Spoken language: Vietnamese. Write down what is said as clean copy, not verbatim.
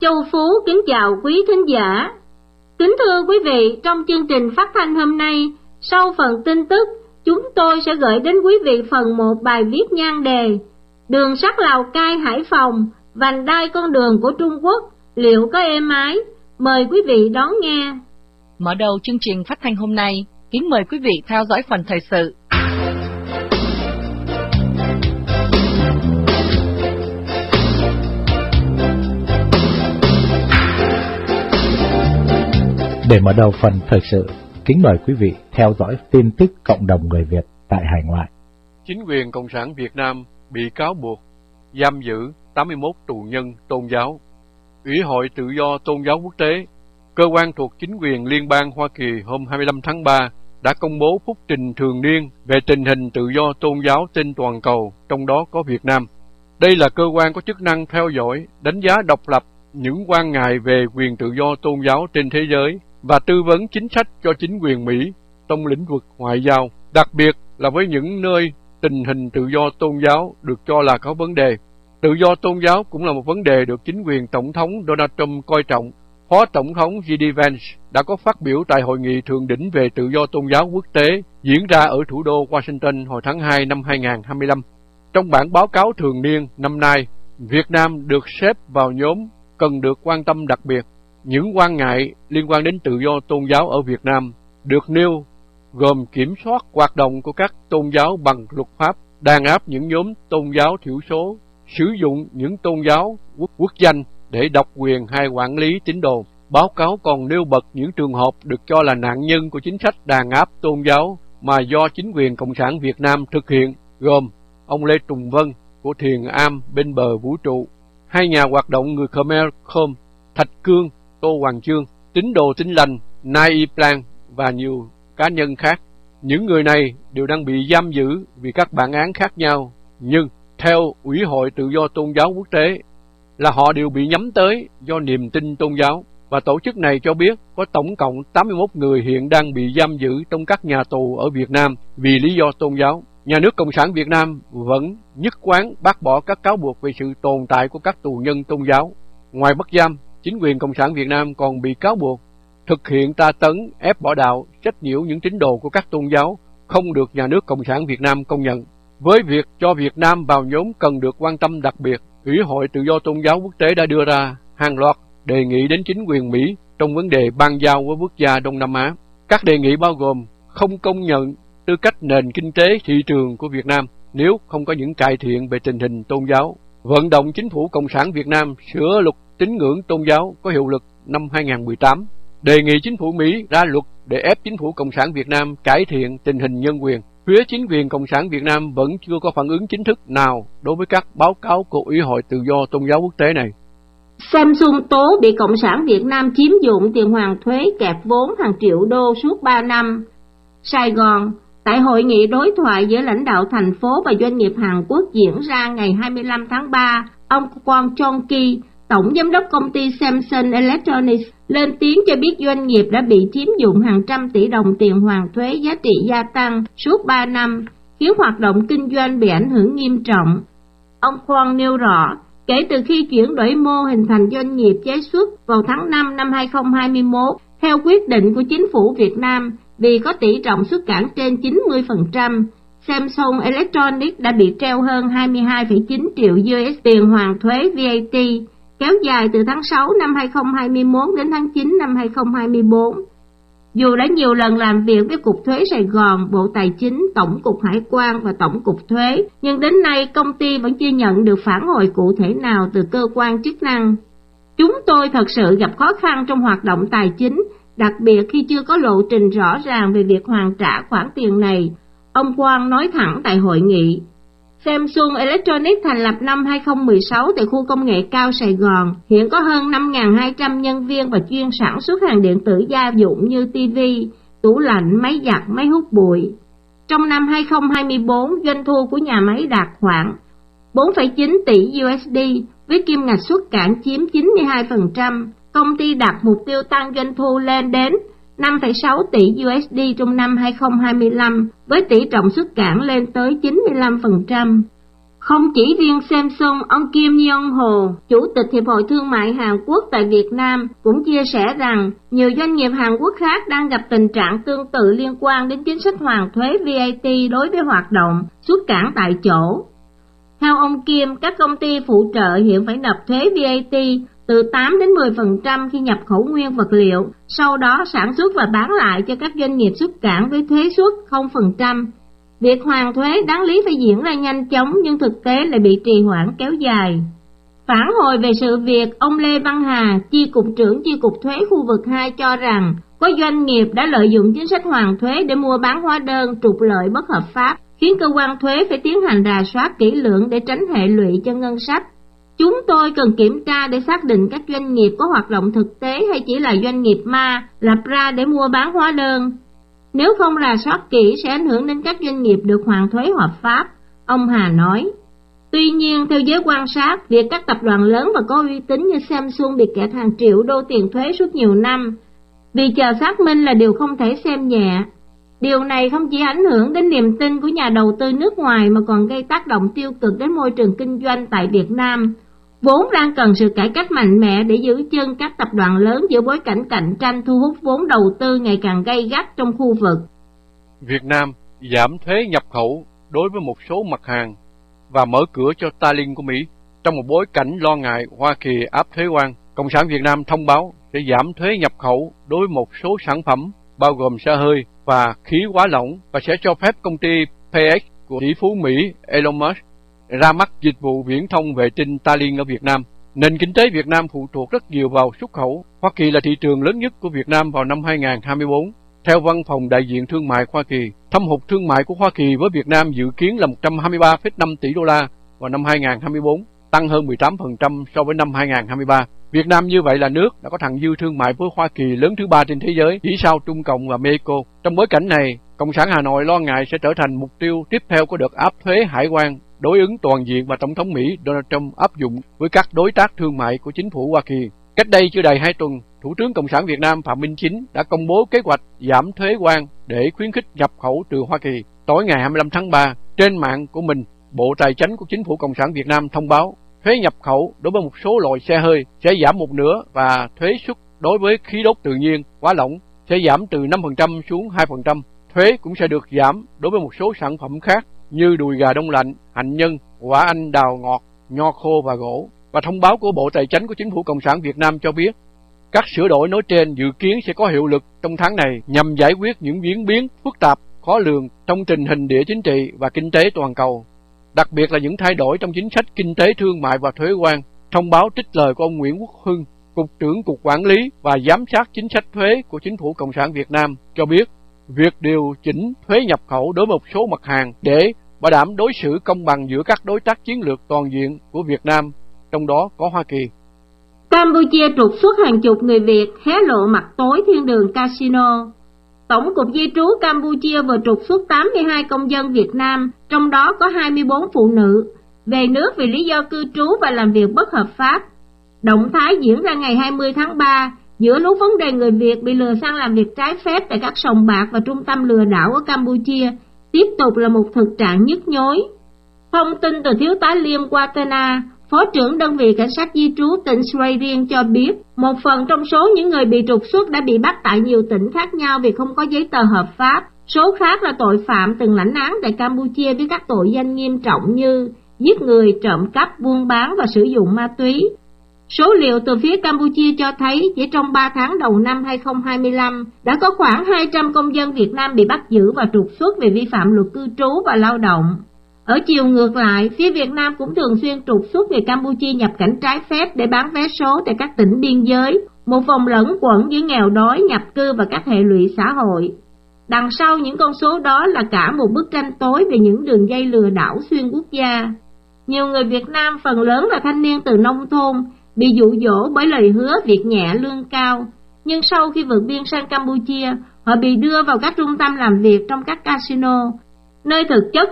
Châu Phú kính chào quý thính giả. Kính thưa quý vị, trong chương trình phát thanh hôm nay, sau phần tin tức, chúng tôi sẽ gửi đến quý vị phần 1 bài viết nhan đề Đường sắt Lào Cai Hải Phòng, vành đai con đường của Trung Quốc, liệu có êm ái? Mời quý vị đón nghe. Mở đầu chương trình phát thanh hôm nay, kính mời quý vị theo dõi phần thời sự. Để mở đầu phần thời sự, kính mời quý vị theo dõi tin tức cộng đồng người Việt tại hải ngoại. Chính quyền Cộng sản Việt Nam bị cáo buộc giam giữ 81 tù nhân tôn giáo. Ủy hội Tự do Tôn giáo Quốc tế, cơ quan thuộc chính quyền liên bang Hoa Kỳ hôm 25 tháng 3 đã công bố phúc trình thường niên về tình hình tự do tôn giáo trên toàn cầu, trong đó có Việt Nam. Đây là cơ quan có chức năng theo dõi, đánh giá độc lập những quan ngại về quyền tự do tôn giáo trên thế giới và tư vấn chính sách cho chính quyền Mỹ trong lĩnh vực ngoại giao, đặc biệt là với những nơi tình hình tự do tôn giáo được cho là có vấn đề. Tự do tôn giáo cũng là một vấn đề được chính quyền Tổng thống Donald Trump coi trọng. Phó Tổng thống J.D. Vance đã có phát biểu tại Hội nghị Thượng đỉnh về tự do tôn giáo quốc tế diễn ra ở thủ đô Washington hồi tháng 2 năm 2025. Trong bản báo cáo thường niên năm nay, Việt Nam được xếp vào nhóm cần được quan tâm đặc biệt. Những quan ngại liên quan đến tự do tôn giáo ở Việt Nam được nêu gồm kiểm soát hoạt động của các tôn giáo bằng luật pháp, đàn áp những nhóm tôn giáo thiểu số, sử dụng những tôn giáo quốc danh để độc quyền hay quản lý tín đồ. Báo cáo còn nêu bật những trường hợp được cho là nạn nhân của chính sách đàn áp tôn giáo mà do chính quyền Cộng sản Việt Nam thực hiện, gồm ông Lê Tùng Vân của Thiền Am bên bờ vũ trụ, hai nhà hoạt động người Khmer Khom, Thạch Cương, Tô Hoàng Chương, tín đồ Tin Lành, Nai Y Plan và nhiều cá nhân khác. Những người này đều đang bị giam giữ vì các bản án khác nhau, nhưng theo Ủy hội Tự do Tôn giáo Quốc tế là họ đều bị nhắm tới do niềm tin tôn giáo, và tổ chức này cho biết có tổng cộng 81 người hiện đang bị giam giữ trong các nhà tù ở Việt Nam vì lý do tôn giáo. Nhà nước Cộng sản Việt Nam vẫn nhất quán bác bỏ các cáo buộc về sự tồn tại của các tù nhân tôn giáo. Ngoài bắt giam, chính quyền Cộng sản Việt Nam còn bị cáo buộc thực hiện tra tấn, ép bỏ đạo, trách nhiễu những tín đồ của các tôn giáo không được nhà nước Cộng sản Việt Nam công nhận. Với việc cho Việt Nam vào nhóm cần được quan tâm đặc biệt, Ủy hội Tự do Tôn giáo Quốc tế đã đưa ra hàng loạt đề nghị đến chính quyền Mỹ trong vấn đề ban giao với quốc gia Đông Nam Á. Các đề nghị bao gồm không công nhận tư cách nền kinh tế thị trường của Việt Nam nếu không có những cải thiện về tình hình tôn giáo, vận động chính phủ Cộng sản Việt Nam sửa luật tín ngưỡng tôn giáo có hiệu lực năm 2018, đề nghị chính phủ Mỹ ra luật để ép chính phủ Cộng sản Việt Nam cải thiện tình hình nhân quyền. Phía chính quyền Cộng sản Việt Nam vẫn chưa có phản ứng chính thức nào đối với các báo cáo của Ủy hội Tự do Tôn giáo Quốc tế này. Samsung tố bị Cộng sản Việt Nam chiếm dụng tiền hoàn thuế kẹp vốn hàng triệu đô suốt 3 năm. Sài Gòn, tại hội nghị đối thoại giữa lãnh đạo thành phố và doanh nghiệp Hàn Quốc diễn ra ngày 25 tháng 3, ông Kwon Chong-ki, Tổng Giám đốc công ty Samsung Electronics, lên tiếng cho biết doanh nghiệp đã bị chiếm dụng hàng trăm tỷ đồng tiền hoàn thuế giá trị gia tăng suốt 3 năm, khiến hoạt động kinh doanh bị ảnh hưởng nghiêm trọng. Ông Kwon nêu rõ, kể từ khi chuyển đổi mô hình thành doanh nghiệp chế xuất vào tháng 5 năm 2021, theo quyết định của chính phủ Việt Nam, vì có tỷ trọng xuất cảng trên 90%, Samsung Electronics đã bị treo hơn 22,9 triệu USD tiền hoàn thuế VAT, kéo dài từ tháng 6 năm 2021 đến tháng 9 năm 2024. Dù đã nhiều lần làm việc với Cục Thuế Sài Gòn, Bộ Tài chính, Tổng cục Hải quan và Tổng cục Thuế, nhưng đến nay công ty vẫn chưa nhận được phản hồi cụ thể nào từ cơ quan chức năng. Chúng tôi thật sự gặp khó khăn trong hoạt động tài chính, đặc biệt khi chưa có lộ trình rõ ràng về việc hoàn trả khoản tiền này, ông Quang nói thẳng tại hội nghị. Samsung Electronics thành lập năm 2016 tại khu công nghệ cao Sài Gòn, hiện có hơn 5.200 nhân viên và chuyên sản xuất hàng điện tử gia dụng như TV, tủ lạnh, máy giặt, máy hút bụi. Trong năm 2024, doanh thu của nhà máy đạt khoảng 4,9 tỷ USD, với kim ngạch xuất cảng chiếm 92%. Công ty đặt mục tiêu tăng doanh thu lên đến 5,6 tỷ USD trong năm 2025, với tỷ trọng xuất cảng lên tới 95%. Không chỉ riêng Samsung, ông Kim Yong-ho, Chủ tịch Hiệp hội Thương mại Hàn Quốc tại Việt Nam, cũng chia sẻ rằng nhiều doanh nghiệp Hàn Quốc khác đang gặp tình trạng tương tự liên quan đến chính sách hoàn thuế VAT đối với hoạt động xuất cảng tại chỗ. Theo ông Kim, các công ty phụ trợ hiện phải nộp thuế VAT từ 8 đến 10% khi nhập khẩu nguyên vật liệu, sau đó sản xuất và bán lại cho các doanh nghiệp xuất cảng với thuế suất 0%. Việc hoàn thuế đáng lý phải diễn ra nhanh chóng nhưng thực tế lại bị trì hoãn kéo dài. Phản hồi về sự việc, ông Lê Văn Hà, Chi cục trưởng Chi cục Thuế khu vực 2 cho rằng có doanh nghiệp đã lợi dụng chính sách hoàn thuế để mua bán hóa đơn trục lợi bất hợp pháp, khiến cơ quan thuế phải tiến hành rà soát kỹ lưỡng để tránh hệ lụy cho ngân sách. Chúng tôi cần kiểm tra để xác định các doanh nghiệp có hoạt động thực tế hay chỉ là doanh nghiệp ma lập ra để mua bán hóa đơn. Nếu không rà soát kỹ sẽ ảnh hưởng đến các doanh nghiệp được hoàn thuế hợp pháp, ông Hà nói. Tuy nhiên, theo giới quan sát, việc các tập đoàn lớn và có uy tín như Samsung bị kẹt hàng triệu đô tiền thuế suốt nhiều năm, vì chờ xác minh là điều không thể xem nhẹ. Điều này không chỉ ảnh hưởng đến niềm tin của nhà đầu tư nước ngoài mà còn gây tác động tiêu cực đến môi trường kinh doanh tại Việt Nam, vốn đang cần sự cải cách mạnh mẽ để giữ chân các tập đoàn lớn giữa bối cảnh cạnh tranh thu hút vốn đầu tư ngày càng gay gắt trong khu vực. Việt Nam giảm thuế nhập khẩu đối với một số mặt hàng và mở cửa cho Starlink của Mỹ. Trong một bối cảnh lo ngại Hoa Kỳ áp thuế quan, Cộng sản Việt Nam thông báo sẽ giảm thuế nhập khẩu đối với một số sản phẩm bao gồm xe hơi và khí hóa lỏng và sẽ cho phép công ty SpaceX của tỷ phú Mỹ Elon Musk ra mắt dịch vụ viễn thông vệ tinh Starlink ở Việt Nam. Nền kinh tế Việt Nam phụ thuộc rất nhiều vào xuất khẩu. Hoa Kỳ là thị trường lớn nhất của Việt Nam vào năm 2024. Theo Văn phòng Đại diện Thương mại Hoa Kỳ, thâm hụt thương mại của Hoa Kỳ với Việt Nam dự kiến là 123,5 tỷ đô la vào năm 2024, tăng hơn 18% so với năm 2023. Việt Nam như vậy là nước đã có thặng dư thương mại với Hoa Kỳ lớn thứ 3 trên thế giới, chỉ sau Trung Cộng và Mexico. Trong bối cảnh này, Cộng sản Hà Nội lo ngại sẽ trở thành mục tiêu tiếp theo của đợt áp thuế hải quan đối ứng toàn diện mà Tổng thống Mỹ Donald Trump áp dụng với các đối tác thương mại của chính phủ Hoa Kỳ. Cách đây chưa đầy 2 tuần, Thủ tướng Cộng sản Việt Nam Phạm Minh Chính đã công bố kế hoạch giảm thuế quan để khuyến khích nhập khẩu từ Hoa Kỳ. Tối ngày 25 tháng 3, trên mạng của mình, Bộ Tài chính của Chính phủ Cộng sản Việt Nam thông báo thuế nhập khẩu đối với một số loại xe hơi sẽ giảm một nửa và thuế suất đối với khí đốt tự nhiên, hóa lỏng sẽ giảm từ 5% xuống 2%. Thuế cũng sẽ được giảm đối với một số sản phẩm khác như đùi gà đông lạnh, hạnh nhân, quả anh đào ngọt, nho khô và gỗ. Và thông báo của Bộ Tài chính của Chính phủ Cộng sản Việt Nam cho biết, các sửa đổi nói trên dự kiến sẽ có hiệu lực trong tháng này nhằm giải quyết những diễn biến phức tạp, khó lường trong tình hình địa chính trị và kinh tế toàn cầu. Đặc biệt là những thay đổi trong chính sách kinh tế thương mại và thuế quan. Thông báo trích lời của ông Nguyễn Quốc Hưng, Cục trưởng Cục Quản lý và Giám sát Chính sách Thuế của Chính phủ Cộng sản Việt Nam cho biết, việc điều chỉnh thuế nhập khẩu đối với một số mặt hàng để bảo đảm đối xử công bằng giữa các đối tác chiến lược toàn diện của Việt Nam, trong đó có Hoa Kỳ. Campuchia trục xuất hàng chục người Việt hé lộ mặt tối thiên đường casino. Tổng cục Di trú Campuchia vừa trục xuất 82 công dân Việt Nam, trong đó có 24 phụ nữ, về nước vì lý do cư trú và làm việc bất hợp pháp. Động thái diễn ra ngày 20 tháng 3, giữa lúc vấn đề người Việt bị lừa sang làm việc trái phép tại các sòng bạc và trung tâm lừa đảo ở Campuchia, tiếp tục là một thực trạng nhức nhối. Thông tin từ Thiếu tá Liêm Watana, Phó trưởng đơn vị cảnh sát di trú tỉnh Sray Rieng cho biết, một phần trong số những người bị trục xuất đã bị bắt tại nhiều tỉnh khác nhau vì không có giấy tờ hợp pháp. Số khác là tội phạm từng lãnh án tại Campuchia với các tội danh nghiêm trọng như giết người, trộm cắp, buôn bán và sử dụng ma túy. Số liệu từ phía Campuchia cho thấy chỉ trong 3 tháng đầu năm 2025 đã có khoảng 200 công dân Việt Nam bị bắt giữ và trục xuất vì vi phạm luật cư trú và lao động. Ở chiều ngược lại, phía Việt Nam cũng thường xuyên trục xuất người Campuchia nhập cảnh trái phép để bán vé số tại các tỉnh biên giới, một vòng lẫn quẩn giữa nghèo đói, nhập cư và các hệ lụy xã hội. Đằng sau những con số đó là cả một bức tranh tối về những đường dây lừa đảo xuyên quốc gia. Nhiều người Việt Nam, phần lớn là thanh niên từ nông thôn, bị dụ dỗ bởi lời hứa việc nhẹ lương cao, nhưng sau khi vượt biên sang Campuchia, họ bị đưa vào các trung tâm làm việc trong các casino, nơi thực chất